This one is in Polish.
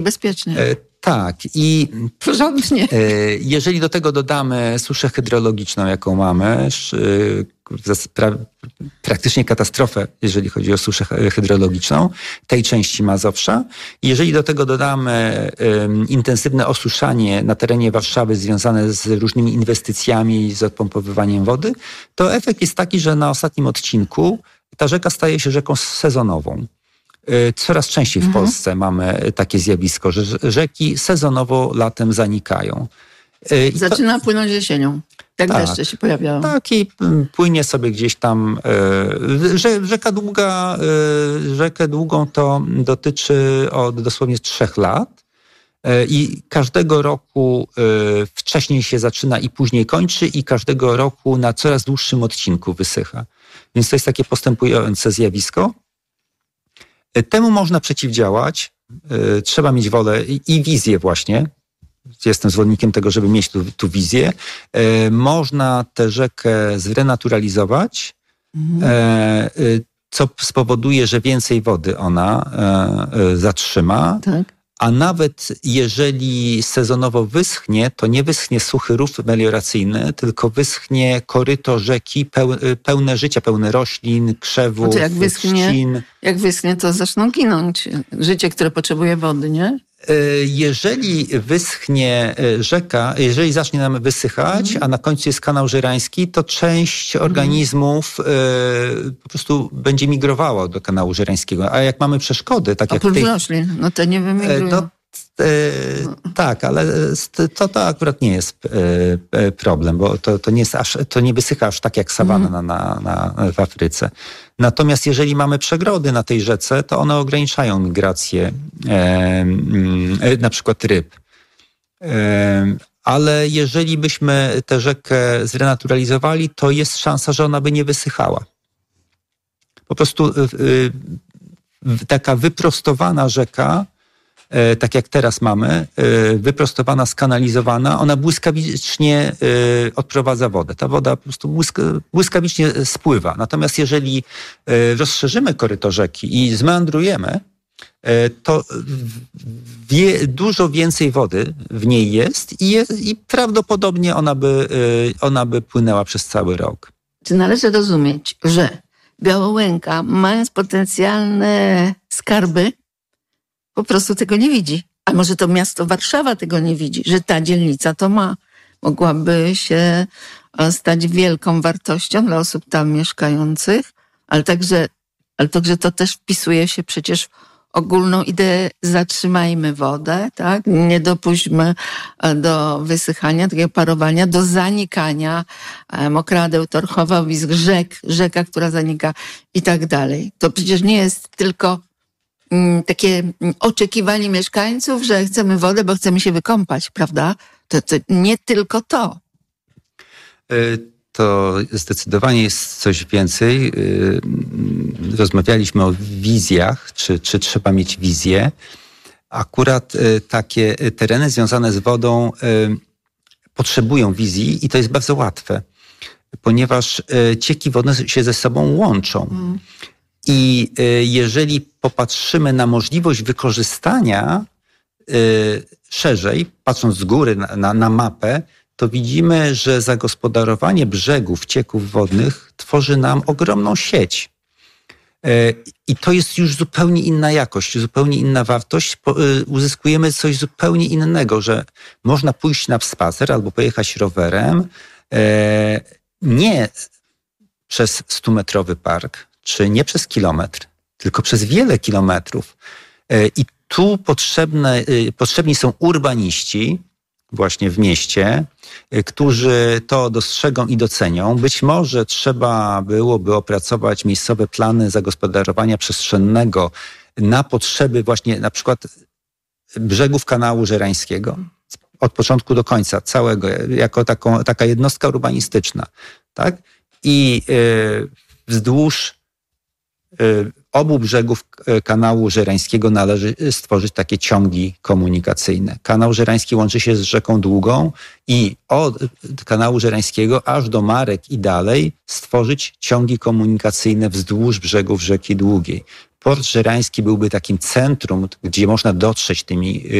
Bezpiecznie. Tak. I porządnie. Jeżeli do tego dodamy suszę hydrologiczną, jaką mamy, praktycznie katastrofę, jeżeli chodzi o suszę hydrologiczną, tej części Mazowsza. Jeżeli do tego dodamy intensywne osuszanie na terenie Warszawy związane z różnymi inwestycjami i z odpompowywaniem wody, to efekt jest taki, że na ostatnim odcinku ta rzeka staje się rzeką sezonową. Coraz częściej w Polsce mamy takie zjawisko, że rzeki sezonowo latem zanikają. Zaczyna płynąć jesienią. Tak, deszcze się pojawiają. Tak, i płynie sobie gdzieś tam. Rzekę długą to dotyczy od dosłownie 3 lat. I każdego roku wcześniej się zaczyna i później kończy i każdego roku na coraz dłuższym odcinku wysycha. Więc to jest takie postępujące zjawisko. Temu można przeciwdziałać. Trzeba mieć wolę i wizję właśnie. Jestem zwolennikiem tego, żeby mieć tu wizję. Można tę rzekę zrenaturalizować, co spowoduje, że więcej wody ona zatrzyma. Tak. A nawet jeżeli sezonowo wyschnie, to nie wyschnie suchy rów melioracyjny, tylko wyschnie koryto rzeki pełne życia, pełne roślin, krzewów, no trzcin. Jak wyschnie, to zaczną ginąć życie, które potrzebuje wody, nie? Jeżeli wyschnie rzeka, jeżeli zacznie nam wysychać, a na końcu jest kanał żerański, to część organizmów po prostu będzie migrowała do kanału żerańskiego. A jak mamy przeszkody, tak jak oprócz roślin, no to nie wymigrują. Tak, ale to akurat nie jest problem, bo to nie wysycha aż tak jak sawanna w Afryce. Natomiast jeżeli mamy przegrody na tej rzece, to one ograniczają migrację na przykład ryb. Ale jeżeli byśmy tę rzekę zrenaturalizowali, to jest szansa, że ona by nie wysychała. Po prostu taka wyprostowana rzeka, tak jak teraz mamy, wyprostowana, skanalizowana, ona błyskawicznie odprowadza wodę. Ta woda po prostu błyskawicznie spływa. Natomiast jeżeli rozszerzymy koryto rzeki i zmeandrujemy, to dużo więcej wody w niej jest i prawdopodobnie ona by płynęła przez cały rok. Czy należy rozumieć, że Białołęka, mając potencjalne skarby, po prostu tego nie widzi. A może to miasto Warszawa tego nie widzi, że ta dzielnica to ma. Mogłaby się stać wielką wartością dla osób tam mieszkających, ale także to też wpisuje się przecież w ogólną ideę zatrzymajmy wodę, tak? Nie dopuśćmy do wysychania, takiego parowania, do zanikania mokradeł, torchowowisk, rzeka, która zanika i tak dalej. To przecież nie jest tylko takie oczekiwanie mieszkańców, że chcemy wodę, bo chcemy się wykąpać, prawda? To nie tylko to. To zdecydowanie jest coś więcej. Rozmawialiśmy o wizjach, czy trzeba mieć wizję. Akurat takie tereny związane z wodą potrzebują wizji i to jest bardzo łatwe, ponieważ cieki wodne się ze sobą łączą. I jeżeli popatrzymy na możliwość wykorzystania szerzej, patrząc z góry na mapę, to widzimy, że zagospodarowanie brzegów cieków wodnych tworzy nam ogromną sieć. I to jest już zupełnie inna jakość, zupełnie inna wartość. Uzyskujemy coś zupełnie innego, że można pójść na spacer albo pojechać rowerem nie przez 100-metrowy park, czy nie przez kilometr, tylko przez wiele kilometrów. I tu potrzebni są urbaniści właśnie w mieście, którzy to dostrzegą i docenią. Być może trzeba byłoby opracować miejscowe plany zagospodarowania przestrzennego na potrzeby właśnie na przykład brzegów kanału żerańskiego. Od początku do końca całego, jako taka jednostka urbanistyczna. Tak? I wzdłuż obu brzegów kanału żerańskiego należy stworzyć takie ciągi komunikacyjne. Kanał żerański łączy się z rzeką Długą i od kanału żerańskiego aż do Marek i dalej stworzyć ciągi komunikacyjne wzdłuż brzegów rzeki Długiej. Port Żerański byłby takim centrum, gdzie można dotrzeć tymi